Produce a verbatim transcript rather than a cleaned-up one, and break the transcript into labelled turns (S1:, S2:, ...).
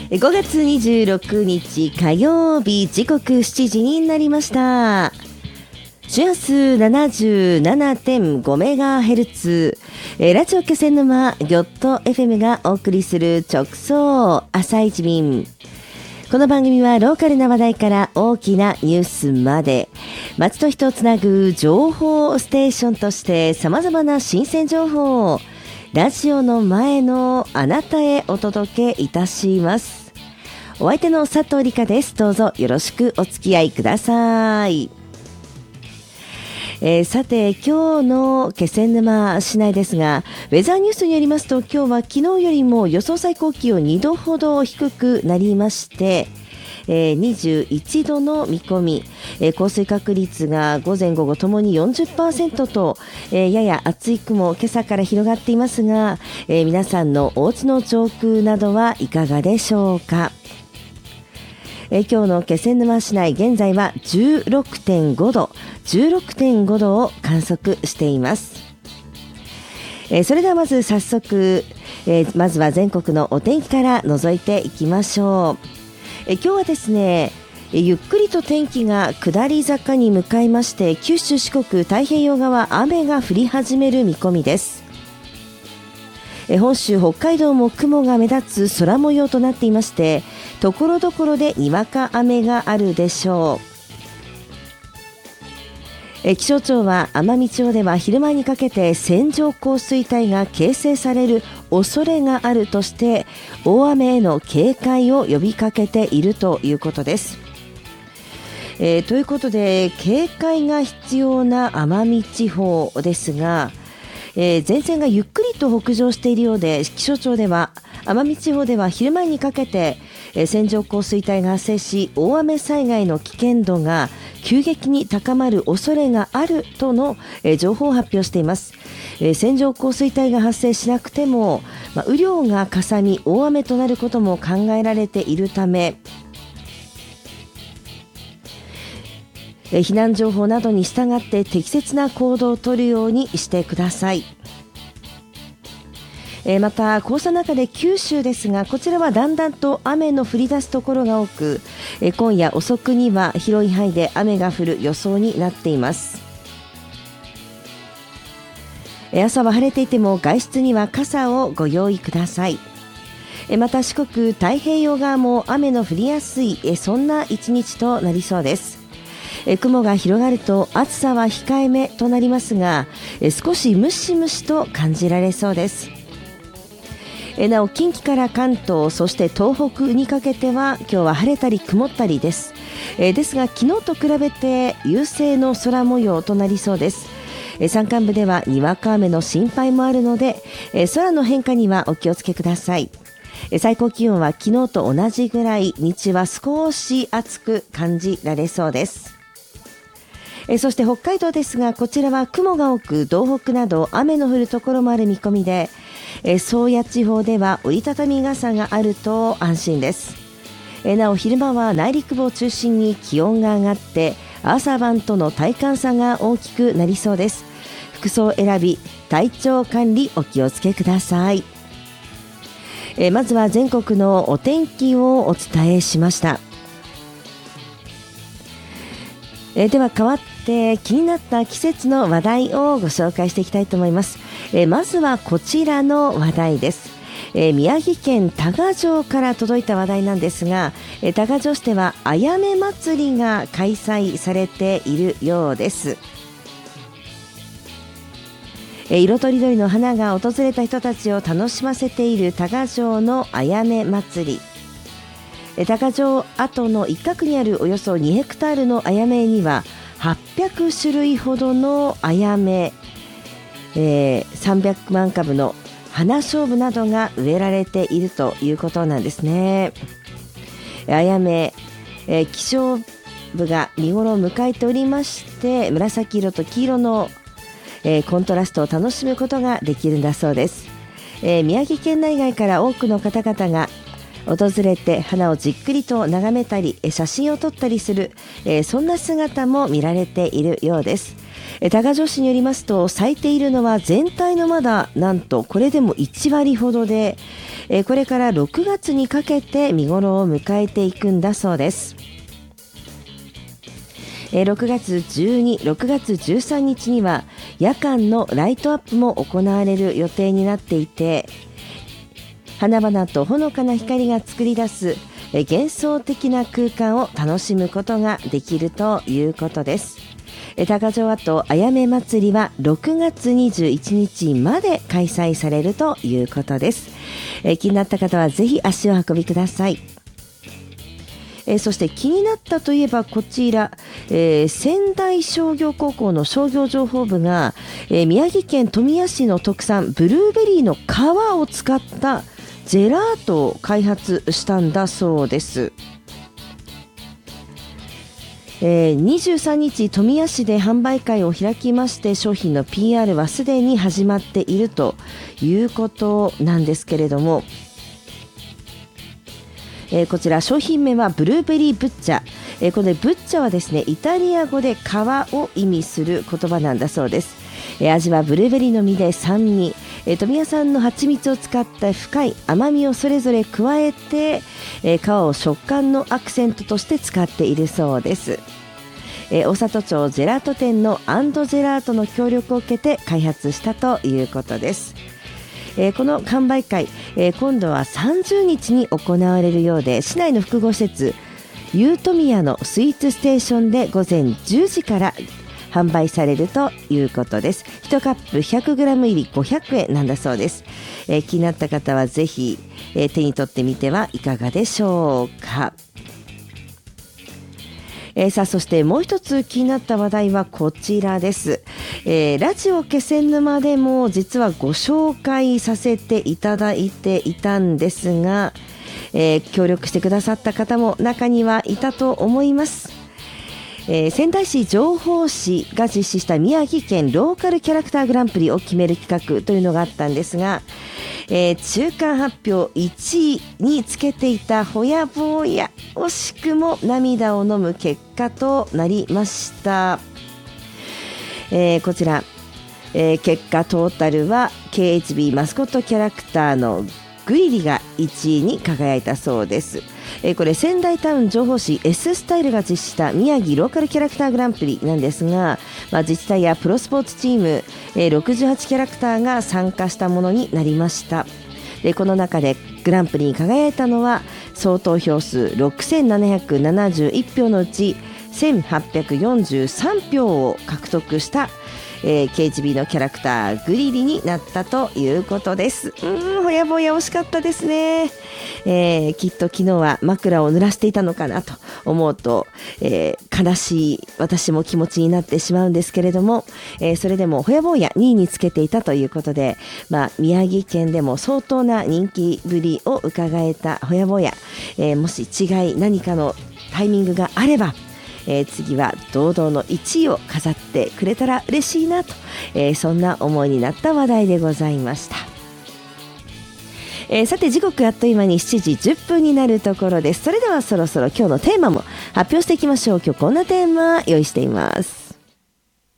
S1: ごがつにじゅうろくにち火曜日、時刻しちじになりました。周波数 ななじゅうななてんごメガヘルツ、ラジオ気仙沼ギョット エフエム がお送りする直送朝一便。この番組はローカルな話題から大きなニュースまで、街と人をつなぐ情報ステーションとして様々な新鮮情報をラジオの前のあなたへお届けいたします。お相手の佐藤理香です。どうぞよろしくお付き合いください。えー、さて今日の気仙沼市内ですが、ウェザーニュースによりますと、今日は昨日よりも予想最高気温にどほど低くなりまして、えー、にじゅういちどの見込み、えー、降水確率が午前午後ともに よんじゅっパーセント と、えー、やや厚い雲今朝から広がっていますが、えー、皆さんのお家の上空などはいかがでしょうか。えー、今日の気仙沼市内、現在は じゅうろくてんごど じゅうろくてんごどを観測しています。えー、それではまず早速、えー、まずは全国のお天気から覗いていきましょう。えー、今日はですね、ゆっくりと天気が下り坂に向かいまして、九州四国太平洋側、雨が降り始める見込みです。え本州北海道も雲が目立つ空模様となっていまして、ところどころでにわか雨があるでしょう。え気象庁は奄美地方では昼間にかけて線状降水帯が形成される恐れがあるとして、大雨への警戒を呼びかけているということです。えー、ということで警戒が必要な奄美地方ですが、えー、前線がゆっくりと北上しているようで、気象庁では奄美地方では昼前にかけて、えー、線状降水帯が発生し、大雨災害の危険度が急激に高まる恐れがあるとの、えー、情報を発表しています。えー、線状降水帯が発生しなくても、まあ、雨量がかさみ大雨となることも考えられているため、避難情報などに従って適切な行動を取るようにしてください。またこうした中で九州ですが、こちらはだんだんと雨の降り出すところが多く、今夜遅くには広い範囲で雨が降る予想になっています。朝は晴れていても外出には傘をご用意ください。また四国太平洋側も雨の降りやすい、そんな一日となりそうです。え雲が広がると暑さは控えめとなりますが、え少しムシムシと感じられそうです。えなお近畿から関東、そして東北にかけては今日は晴れたり曇ったりです。えですが昨日と比べて優勢の空模様となりそうです。え山間部ではにわか雨の心配もあるので、え空の変化にはお気をつけください。最高気温は昨日と同じぐらい、日中は少し暑く感じられそうです。えそして北海道ですが、こちらは雲が多く道北など雨の降るところもある見込みで、え宗谷地方では折りたたみ傘があると安心です。えなお昼間は内陸部を中心に気温が上がって、朝晩との体感差が大きくなりそうです。服装選び、体調管理お気をつけください。えまずは全国のお天気をお伝えしました。えでは変わって気になった季節の話題をご紹介していきたいと思います。えまずはこちらの話題です。え宮城県多賀城から届いた話題なんですが、え多賀城市ではあやめ祭りが開催されているようです。え色とりどりの花が訪れた人たちを楽しませている多賀城のあやめ祭り。多賀城跡の一角にあるおよそにヘクタールのあやめにははっぴゃくしゅるいほどのあやめ、えー、さんびゃくまんかぶの花菖蒲などが植えられているということなんですね。あやめ、えー、希少部が見頃を迎えておりまして、紫色と黄色の、えー、コントラストを楽しむことができるんだそうです。えー、宮城県内外から多くの方々が訪れて花をじっくりと眺めたり写真を撮ったりする、えー、そんな姿も見られているようです。多賀城市によりますと、咲いているのは全体のまだなんとこれでもいちわりほどで、えー、これからろくがつにかけて見頃を迎えていくんだそうです。ろくがつじゅうに、ろくがつじゅうさんにちには夜間のライトアップも行われる予定になっていて、花々とほのかな光が作り出す幻想的な空間を楽しむことができるということです。多賀城跡あやめ祭りはろくがつにじゅういちにちまで開催されるということです。気になった方はぜひ足を運びください。えー、そして気になったといえばこちら、えー、仙台商業高校の商業情報部が、えー、宮城県富谷市の特産ブルーベリーの皮を使ったジェラートを開発したんだそうです。えー、にじゅうさんにち富谷市で販売会を開きまして、商品の ピーアール はすでに始まっているということなんですけれども、えー、こちら商品名はブルーベリーブッチャ、えー、これブッチャはですねイタリア語で皮を意味する言葉なんだそうです。えー、味はブルーベリーの実で酸味、えー、富谷産の蜂蜜を使った深い甘みをそれぞれ加えて、えー、皮を食感のアクセントとして使っているそうです。えー、大里町ジェラート店のアンドジェラートの協力を受けて開発したということです。えー、この販売会、えー、今度はさんじゅうにちに行われるようで、市内の複合施設ユートミヤのスイーツステーションでごぜんじゅうじから販売されるということです。いちカップ ひゃくグラム 入りごひゃくえんなんだそうです。えー、気になった方はぜひ、えー、手に取ってみてはいかがでしょうか。えー、さあそしてもう一つ気になった話題はこちらです。えー、ラジオ気仙沼でも実はご紹介させていただいていたんですが、えー、協力してくださった方も中にはいたと思います。えー、仙台市情報誌が実施した宮城県ローカルキャラクターグランプリを決める企画というのがあったんですが、えー、中間発表いちいにつけていたほやぼーや惜しくも涙を飲む結果となりました。えー、こちら、えー、結果トータルは ケーエイチビー マスコットキャラクターのグリリがいちいに輝いたそうです。えー、これ仙台タウン情報誌 S スタイルが実施した宮城ローカルキャラクターグランプリなんですが、まあ、自治体やプロスポーツチーム、えー、ろくじゅうはちキャラクターが参加したものになりました。でこの中でグランプリに輝いたのは総投票数ろくせんななひゃくななじゅういちひょうのうちせんはっぴゃくよんじゅうさんひょうを獲得したえー、ケーエイチビー のキャラクターグリリになったということです。うーん、ほやぼや惜しかったですね。えー、きっと昨日は枕を濡らしていたのかなと思うと、えー、悲しい私も気持ちになってしまうんですけれども、えー、それでもほやぼやにいにつけていたということで、まあ、宮城県でも相当な人気ぶりを伺えたほやぼや、えー、もし違い何かのタイミングがあればえー、次は堂々のいちいを飾ってくれたら嬉しいなと、えー、そんな思いになった話題でございました。えー、さて時刻あっという間にしちじじゅっぷんになるところです。それではそろそろ今日のテーマも発表していきましょう。今日こんなテーマ用意しています。